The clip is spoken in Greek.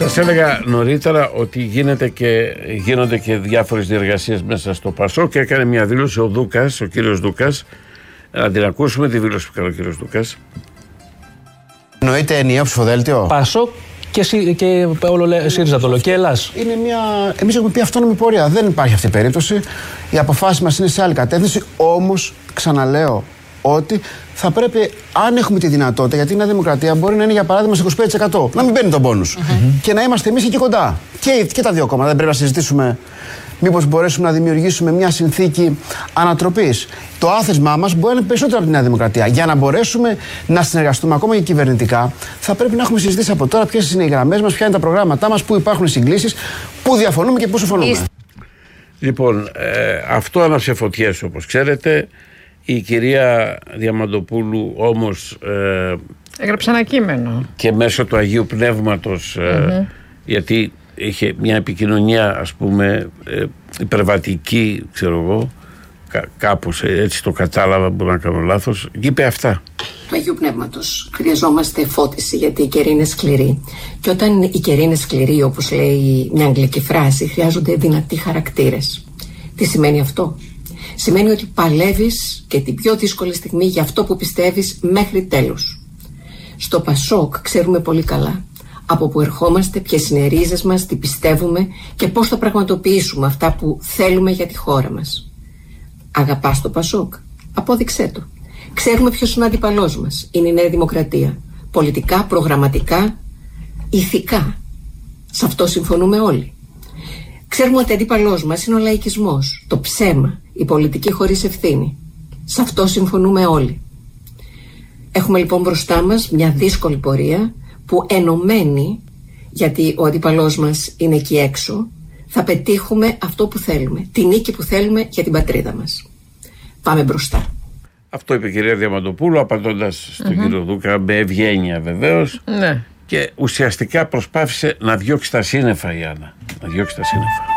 Σας έλεγα νωρίτερα ότι γίνονται και διάφορες διεργασίες μέσα στο ΠΑΣΟΚ και έκανε μια δήλωση ο κύριος Δούκας. Να την ακούσουμε τη δήλωση που έκανε ο κύριος Δούκας. Εννοείται ενιαίο ψηφοδέλτιο. ΠΑΣΟΚ και όλο ΣΥΡΙΖΑ το και Ελλάς. Εμείς έχουμε πει αυτόνομη πορεία. Δεν υπάρχει αυτή η περίπτωση. Οι αποφάσεις μας είναι σε άλλη κατεύθυνση. Όμως, ξαναλέω ότι θα πρέπει, αν έχουμε τη δυνατότητα, γιατί η Νέα Δημοκρατία μπορεί να είναι για παράδειγμα σε 25%, να μην παίρνει τον πόνους. Και να είμαστε εμείς εκεί κοντά. Και τα δύο κόμματα. Δεν πρέπει να συζητήσουμε μήπως μπορέσουμε να δημιουργήσουμε μια συνθήκη ανατροπής. Το άθεσμά μας μπορεί να είναι περισσότερο από τη Νέα Δημοκρατία. Για να μπορέσουμε να συνεργαστούμε ακόμα και κυβερνητικά, θα πρέπει να έχουμε συζητήσει από τώρα ποιες είναι οι γραμμές μας, ποια είναι τα προγράμματά μας, πού υπάρχουν συγκλήσεις, πού διαφωνούμε και πού συμφωνούμε. Λοιπόν, αυτό άναψε φωτιές όπως ξέρετε. Η κυρία Διαμαντοπούλου όμως έγραψε ένα κείμενο και μέσω του Αγίου Πνεύματος γιατί είχε μια επικοινωνία ας πούμε υπερβατική, ξέρω εγώ, κάπως έτσι το κατάλαβα, μπορεί να κάνω λάθος, είπε αυτά. Του Αγίου Πνεύματος χρειαζόμαστε φώτιση, γιατί η καιρή είναι σκληρή. Και όταν η καιρή είναι σκληρή, όπως λέει μια αγγλική φράση, χρειάζονται δυνατοί χαρακτήρες. Τι σημαίνει αυτό? Σημαίνει ότι παλεύεις και την πιο δύσκολη στιγμή για αυτό που πιστεύεις μέχρι τέλους. Στο ΠΑΣΟΚ ξέρουμε πολύ καλά από που ερχόμαστε, ποιες είναι οι ρίζες μας, τι πιστεύουμε και πώς θα πραγματοποιήσουμε αυτά που θέλουμε για τη χώρα μας. Αγαπάς το ΠΑΣΟΚ? Απόδειξέ το. Ξέρουμε ποιος είναι ο αντίπαλός μας. Είναι η Νέα Δημοκρατία. Πολιτικά, προγραμματικά, ηθικά. Σε αυτό συμφωνούμε όλοι. Ξέρουμε ότι ο αντίπαλός μας είναι ο λαϊκισμός, το ψέμα, η πολιτική χωρίς ευθύνη. Σε αυτό συμφωνούμε όλοι. Έχουμε λοιπόν μπροστά μας μια δύσκολη πορεία που ενωμένοι, γιατί ο αντίπαλός μας είναι εκεί έξω, θα πετύχουμε αυτό που θέλουμε, τη νίκη που θέλουμε για την πατρίδα μας. Πάμε μπροστά. Αυτό είπε η κυρία Διαμαντοπούλου απαντώντας στον κύριο Δούκα με ευγένεια βεβαίως. Ναι. Και ουσιαστικά προσπάθησε να διώξει τα σύννεφα η Άννα. Να διώξει τα σύννεφα.